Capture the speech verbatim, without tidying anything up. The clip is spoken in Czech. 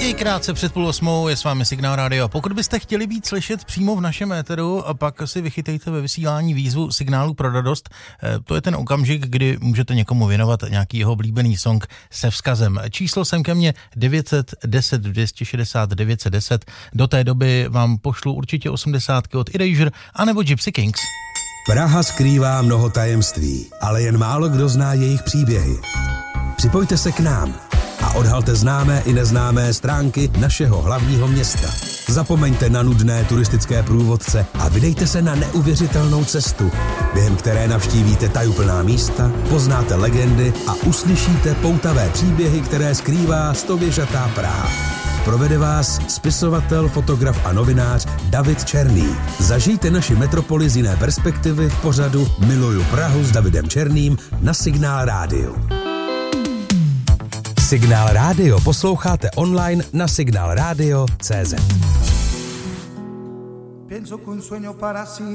I krátce před půl osmou je s vámi Signál Radio. Pokud byste chtěli být slyšet přímo v našem éteru, pak si vychytejte ve vysílání výzvu Signálu pro radost. To je ten okamžik, kdy můžete někomu věnovat nějaký jeho oblíbený song se vzkazem. Číslo sem ke mně devět set deset dvě stě šedesát devět set deset. Do té doby vám pošlu určitě osmdesátky od Erasure anebo Gypsy Kings. Praha skrývá mnoho tajemství, ale jen málo kdo zná jejich příběhy. Připojte se k nám a odhalte známé i neznámé stránky našeho hlavního města. Zapomeňte na nudné turistické průvodce a vydejte se na neuvěřitelnou cestu, během které navštívíte tajuplná místa, poznáte legendy a uslyšíte poutavé příběhy, které skrývá stověžatá Praha. Provede vás spisovatel, fotograf a novinář David Černý. Zažijte naši metropoli z jiné perspektivy v pořadu Miluju Prahu s Davidem Černým na Signál Rádiu. Signál Rádio posloucháte online na signál radio tečka cé zet. Pienso que un sueño para